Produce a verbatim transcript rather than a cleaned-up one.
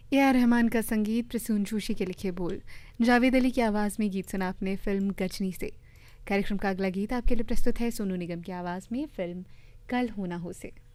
A R Rahman का संगीत, प्रसून जोशी के लिखे बोल, जावेद अली की आवाज़ में गीत सुना आपने फिल्म गजनी से। कार्यक्रम का अगला गीत आपके लिए प्रस्तुत है सोनू निगम की आवाज़ में फिल्म कल हो ना हो से।